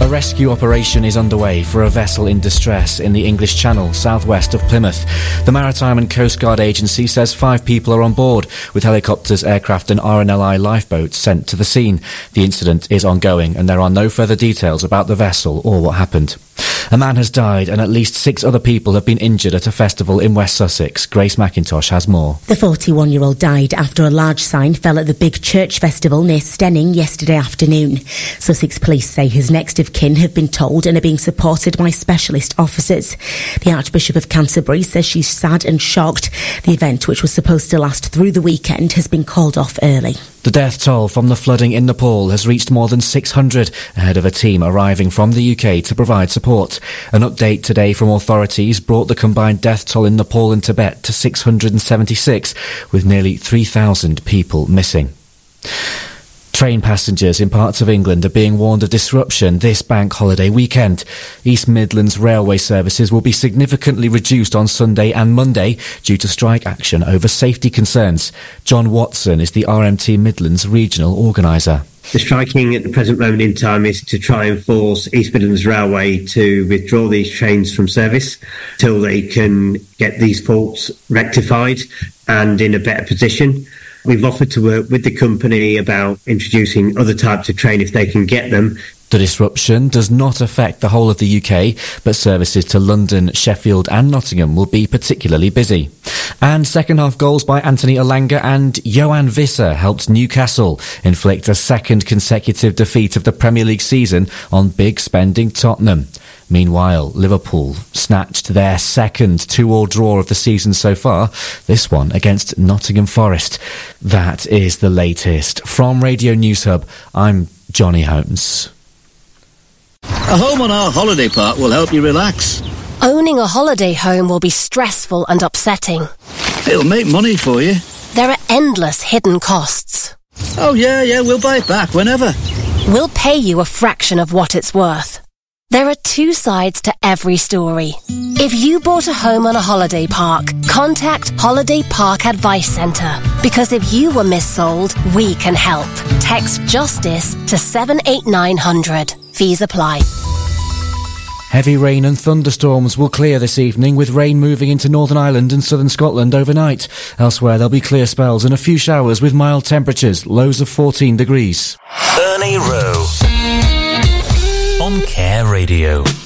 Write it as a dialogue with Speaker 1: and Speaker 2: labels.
Speaker 1: A rescue operation is underway for a vessel in distress in the English Channel, southwest of Plymouth. The Maritime and Coast Guard Agency says 5 people are on board, with helicopters, aircraft and RNLI lifeboats sent to the scene. The incident is ongoing and there are no further details about the vessel or what happened. A man has died and at least 6 other people have been injured at a festival in West Sussex. Grace McIntosh has more.
Speaker 2: The 41-year-old died after a large sign fell at the Big Church Festival near Stenning yesterday afternoon. Sussex police say his next of kin have been told and are being supported by specialist officers. The Archbishop of Canterbury says she's sad and shocked. The event, which was supposed to last through the weekend, has been called off early.
Speaker 1: The death toll from the flooding in Nepal has reached more than 600, ahead of a team arriving from the UK to provide support. An update today from authorities brought the combined death toll in Nepal and Tibet to 676, with nearly 3,000 people missing. Train passengers in parts of England are being warned of disruption this bank holiday weekend. East Midlands railway services will be significantly reduced on Sunday and Monday due to strike action over safety concerns. John Watson is the RMT Midlands regional organiser.
Speaker 3: The striking at the present moment in time is to try and force East Midlands Railway to withdraw these trains from service till they can get these faults rectified and in a better position. We've offered to work with the company about introducing other types of train if they can get them.
Speaker 1: The disruption does not affect the whole of the UK, but services to London, Sheffield and Nottingham will be particularly busy. And second-half goals by Anthony Elanga and Johan Visser helped Newcastle inflict a second consecutive defeat of the Premier League season on big-spending Tottenham. Meanwhile, Liverpool snatched their second 2-2 draw of the season so far, this one against Nottingham Forest. That is the latest. From Radio News Hub, I'm Johnny Holmes.
Speaker 4: A home on our holiday park will help you relax.
Speaker 5: Owning a holiday home will be stressful and upsetting.
Speaker 4: It'll make money for you.
Speaker 5: There are endless hidden costs.
Speaker 4: Oh yeah, we'll buy it back whenever.
Speaker 5: We'll pay you a fraction of what it's worth. There are 2 sides to every story. If you bought a home on a holiday park, contact Holiday Park Advice Centre. Because if you were missold, we can help. Text JUSTICE to 78900. Fees apply.
Speaker 1: Heavy rain and thunderstorms will clear this evening, with rain moving into Northern Ireland and southern Scotland overnight. Elsewhere, there'll be clear spells and a few showers with mild temperatures, lows of 14 degrees.
Speaker 6: Ernie Rowe on Care Radio.